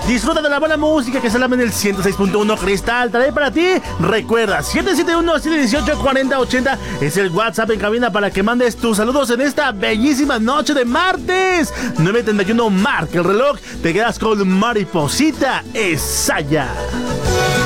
Disfruta de la buena música que se llama en el 106.1 Cristal. Trae para ti. Recuerda, 771-718-4080 es el WhatsApp en cabina para que mandes tus saludos en esta bellísima noche de martes. 9:31 marca el reloj. Te quedas con Mariposita Esaya.